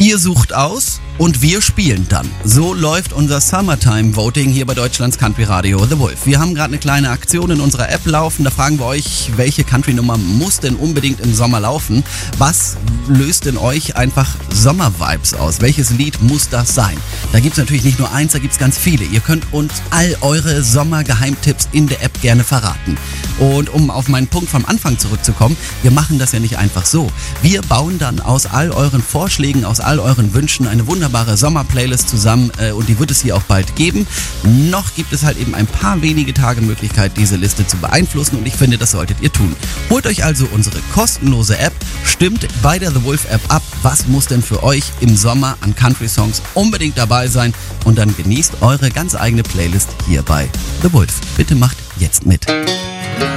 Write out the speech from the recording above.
Ihr sucht aus und wir spielen dann. So läuft unser Summertime Voting hier bei Deutschlands Country Radio The Wolf. Wir haben gerade eine kleine Aktion in unserer App laufen. Da fragen wir euch, welche Country-Nummer muss denn unbedingt im Sommer laufen? Was löst in euch einfach Sommer-Vibes aus? Welches Lied muss das sein? Da gibt es natürlich nicht nur eins, da gibt es ganz viele. Ihr könnt uns all eure Sommer-Geheimtipps in der App gerne verraten. Und um auf meinen Punkt vom Anfang zurückzukommen, wir machen das ja nicht einfach so. Wir bauen dann aus all euren Vorschlägen, aus all euren Wünschen eine wunderbare Sommer-Playlist zusammen und die wird es hier auch bald geben. Noch gibt es halt eben ein paar wenige Tage Möglichkeit, diese Liste zu beeinflussen und ich finde, das solltet ihr tun. Holt euch also unsere kostenlose App, stimmt bei der The Wolf App ab, was muss denn für euch im Sommer an Country-Songs unbedingt dabei sein und dann genießt eure ganz eigene Playlist hier bei The Wolf. Bitte macht jetzt mit.